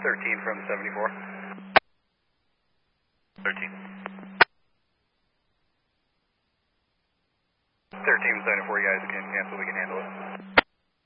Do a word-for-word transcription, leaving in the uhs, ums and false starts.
thirteen from seventy-four. thirteen. thirteen from seventy-four, you guys can cancel, we can handle it.